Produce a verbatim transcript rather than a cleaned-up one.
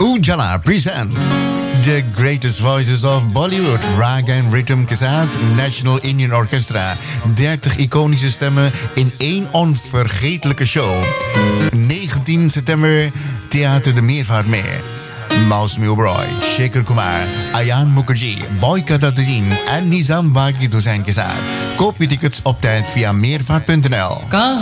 Ujala presents The Greatest Voices of Bollywood, Raga and Rhythm के साथ National Indian Orchestra. dertig iconische stemmen in één onvergetelijke show. negentien september, Theater de Meervaartmeer. Mausmi Oberoi, Shekhar Kumar, Ayan Mukherjee, Boyka Dadin en Nizam Wagid Hussain के साथ. Koop je tickets op tijd via meervaart punt n l.